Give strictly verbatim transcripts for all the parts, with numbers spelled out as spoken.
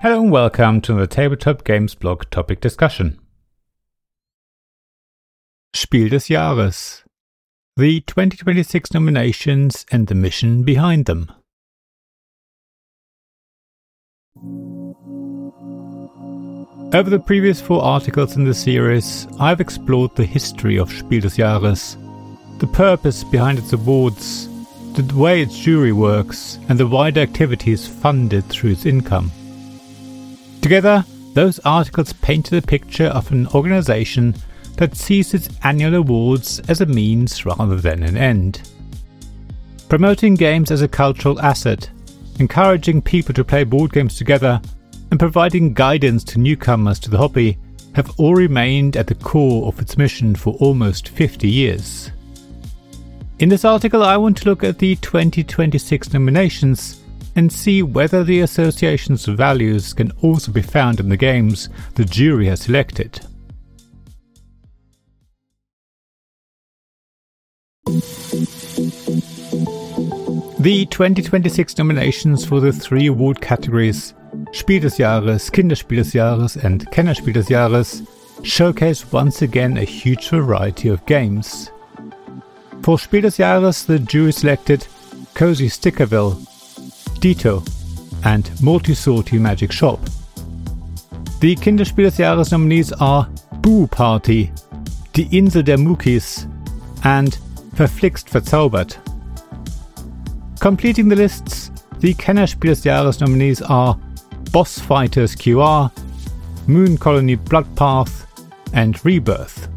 Hello and welcome to the Tabletop Games blog topic discussion. Spiel des Jahres. The twenty twenty-six nominations and the mission behind them. Over the previous four articles in the series, I've explored the history of Spiel des Jahres, the purpose behind its awards, the way its jury works, and the wider activities funded through its income. Together, those articles painted a picture of an organisation that sees its annual awards as a means rather than an end. Promoting games as a cultural asset, encouraging people to play board games together, and providing guidance to newcomers to the hobby have all remained at the core of its mission for almost fifty years. In this article, I want to look at the twenty twenty-six nominations and see whether the association's values can also be found in the games the jury has selected. The twenty twenty-six nominations for the three award categories Spiel des Jahres, Kinderspiel des Jahres and Kennerspiel des Jahres showcase once again a huge variety of games. For Spiel des Jahres, the jury selected Cozy Stickerville, Ditto and Multi-Sortie Magic Shop. Die Kinderspiel des Jahres nominees are Boo Party, Die Insel der Muckis and Verflixt Verzaubert. Completing the lists, the Kennerspiel des Jahres nominees are Boss Fighters Q R, Moon Colony Bloodpath and Rebirth.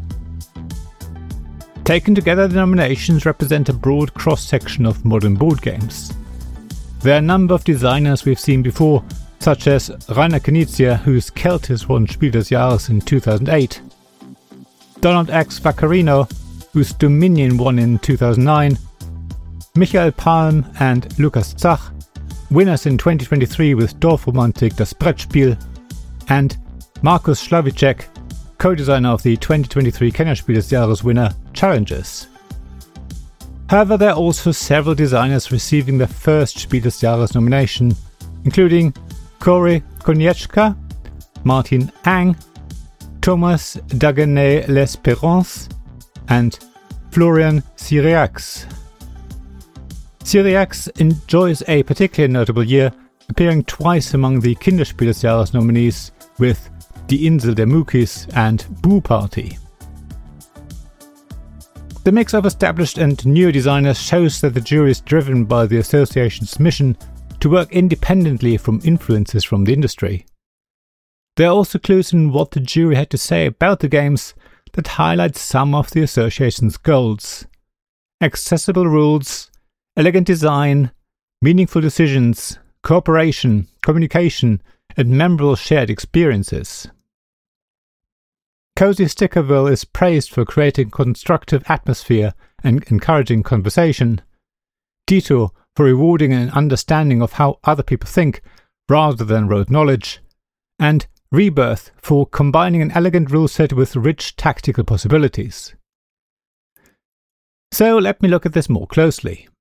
Taken together, the nominations represent a broad cross-section of modern board games. There are a number of designers we've seen before, such as Rainer Knizia, whose Celtis won Spiel des Jahres in two thousand eight, Donald X. Vaccarino, whose Dominion won in two thousand nine, Michael Palm and Lukas Zach, winners in twenty twenty-three with Dorfromantik Das Brettspiel, and Markus Slavicek, co-designer of the twenty twenty-three Kennerspiel des Jahres winner Challenges. However, there are also several designers receiving their first Spiel des Jahres nomination, including Corey Konieczka, Martin Ang, Thomas Dagenais L'Espérance, and Florian Cyriax. Cyriax enjoys a particularly notable year, appearing twice among the Kinderspiel des Jahres nominees with Die Insel der Muckis and Boo Party. The mix of established and newer designers shows that the jury is driven by the association's mission to work independently from influences from the industry. There are also clues in what the jury had to say about the games that highlight some of the association's goals: accessible rules, elegant design, meaningful decisions, cooperation, communication, and memorable shared experiences. Cozy Stickerville is praised for creating constructive atmosphere and encouraging conversation. Ditto for rewarding an understanding of how other people think rather than rote knowledge. And Rebirth for combining an elegant rule set with rich tactical possibilities. So let me look at this more closely.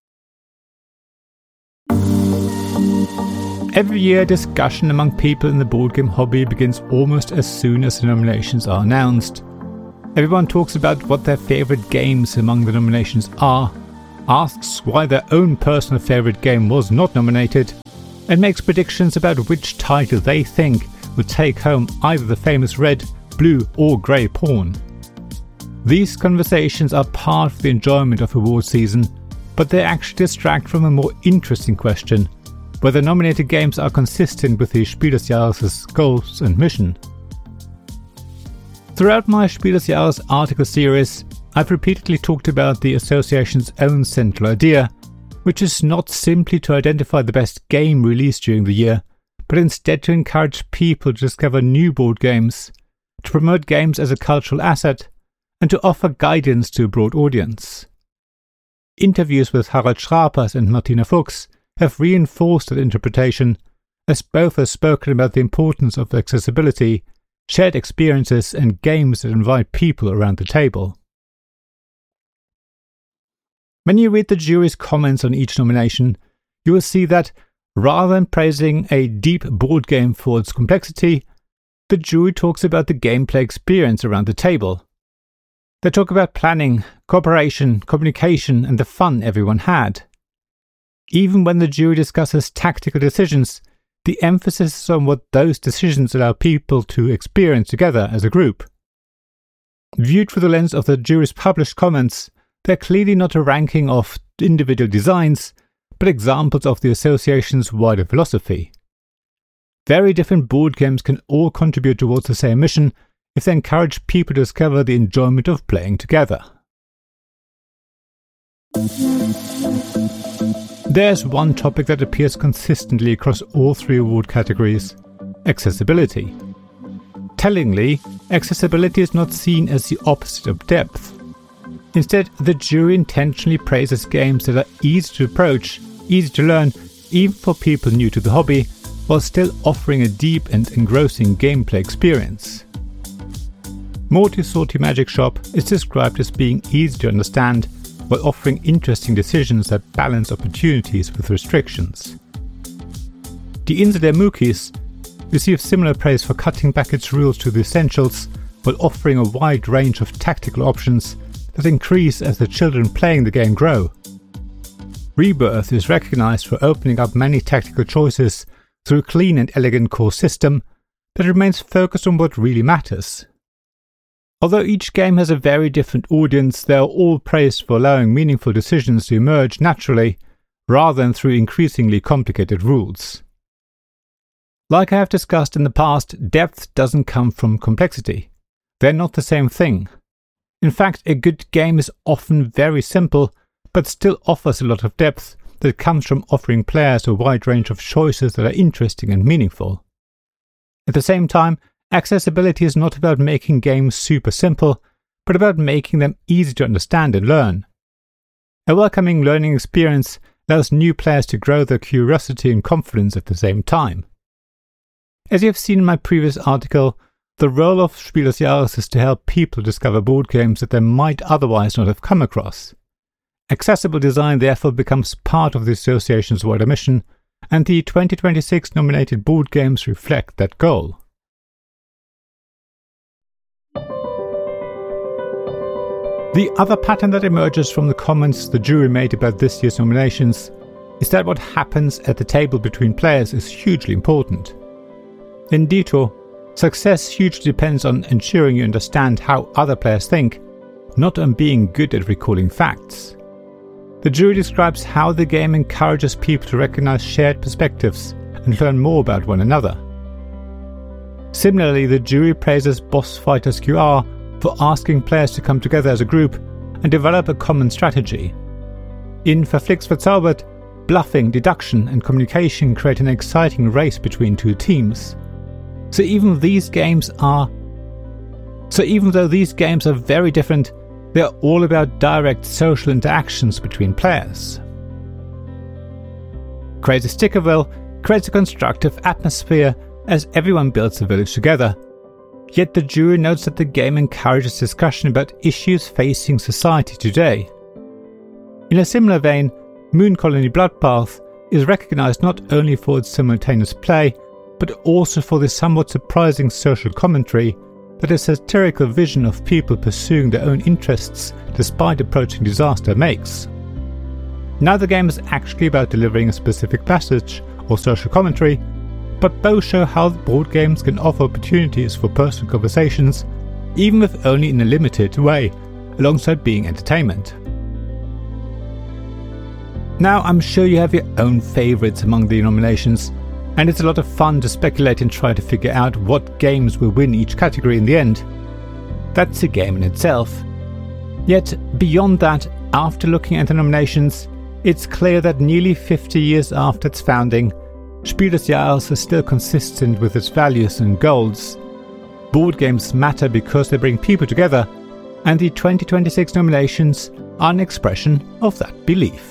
Every year, discussion among people in the board game hobby begins almost as soon as the nominations are announced. Everyone talks about what their favourite games among the nominations are, asks why their own personal favourite game was not nominated, and makes predictions about which title they think would take home either the famous red, blue or grey pawn. These conversations are part of the enjoyment of award season, but they actually distract from a more interesting question: whether nominated games are consistent with the Spiel des Jahres' goals and mission. Throughout my Spiel des Jahres article series, I've repeatedly talked about the association's own central idea, which is not simply to identify the best game released during the year, but instead to encourage people to discover new board games, to promote games as a cultural asset, and to offer guidance to a broad audience. Interviews with Harald Schrapers and Martina Fuchs have reinforced that interpretation, as both have spoken about the importance of accessibility, shared experiences and games that invite people around the table. When you read the jury's comments on each nomination, you will see that, rather than praising a deep board game for its complexity, the jury talks about the gameplay experience around the table. They talk about planning, cooperation, communication, and the fun everyone had. Even when the jury discusses tactical decisions, the emphasis is on what those decisions allow people to experience together as a group. Viewed through the lens of the jury's published comments, they're clearly not a ranking of individual designs, but examples of the association's wider philosophy. Very different board games can all contribute towards the same mission if they encourage people to discover the enjoyment of playing together. There's one topic that appears consistently across all three award categories: accessibility. Tellingly, accessibility is not seen as the opposite of depth. Instead, the jury intentionally praises games that are easy to approach, easy to learn, even for people new to the hobby, while still offering a deep and engrossing gameplay experience. Morty Sorty Magic Shop is described as being easy to understand while offering interesting decisions that balance opportunities with restrictions. The Insel der Mookies received similar praise for cutting back its rules to the essentials while offering a wide range of tactical options that increase as the children playing the game grow. Rebirth is recognized for opening up many tactical choices through a clean and elegant core system that remains focused on what really matters. Although each game has a very different audience, they are all praised for allowing meaningful decisions to emerge naturally, rather than through increasingly complicated rules. Like I have discussed in the past, depth doesn't come from complexity. They're not the same thing. In fact, a good game is often very simple, but still offers a lot of depth that comes from offering players a wide range of choices that are interesting and meaningful. At the same time, accessibility is not about making games super simple, but about making them easy to understand and learn. A welcoming learning experience allows new players to grow their curiosity and confidence at the same time. As you have seen in my previous article, the role of Spiel des Jahres is to help people discover board games that they might otherwise not have come across. Accessible design therefore becomes part of the association's wider mission, and the twenty twenty-six nominated board games reflect that goal. The other pattern that emerges from the comments the jury made about this year's nominations is that what happens at the table between players is hugely important. In Detour, success hugely depends on ensuring you understand how other players think, not on being good at recalling facts. The jury describes how the game encourages people to recognize shared perspectives and learn more about one another. Similarly, the jury praises Boss Fighters Q R for asking players to come together as a group and develop a common strategy. In Verflixt Verzaubert, bluffing, deduction, and communication create an exciting race between two teams. So even these games are So even though these games are very different, they are all about direct social interactions between players. Crazy Stickerville creates a constructive atmosphere as everyone builds the village together. Yet the jury notes that the game encourages discussion about issues facing society today. In a similar vein, Moon Colony Bloodbath is recognized not only for its simultaneous play, but also for the somewhat surprising social commentary that a satirical vision of people pursuing their own interests despite approaching disaster makes. Neither game is actually about delivering a specific message or social commentary, but both show how board games can offer opportunities for personal conversations, even if only in a limited way, alongside being entertainment. Now, I'm sure you have your own favourites among the nominations, and it's a lot of fun to speculate and try to figure out what games will win each category in the end. That's a game in itself. Yet, beyond that, after looking at the nominations, it's clear that nearly fifty years after its founding, Spiel des Jahres is still consistent with its values and goals. Board games matter because they bring people together, and the twenty twenty-six nominations are an expression of that belief.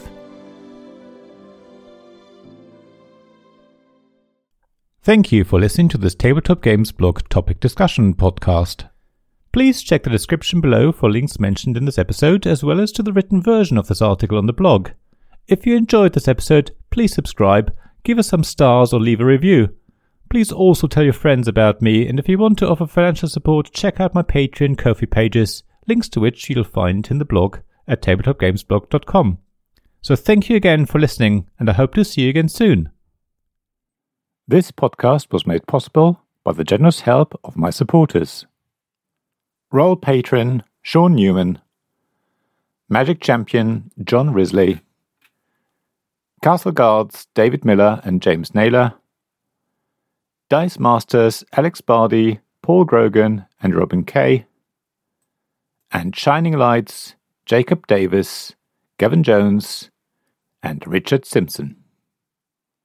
Thank you for listening to this Tabletop Games blog topic discussion podcast. Please check the description below for links mentioned in this episode, as well as to the written version of this article on the blog. If you enjoyed this episode, please subscribe, give us some stars or leave a review. Please also tell your friends about me, and if you want to offer financial support, check out my Patreon and Ko-fi pages, links to which you'll find in the blog at tabletop games blog dot com. So thank you again for listening, and I hope to see you again soon. This podcast was made possible by the generous help of my supporters. Royal Patron Sean Newman, Magic Champion John Risley, Castle Guards David Miller and James Naylor, Dice Masters Alex Bardi, Paul Grogan and Robin Kay, and Shining Lights Jacob Davis, Gavin Jones and Richard Simpson.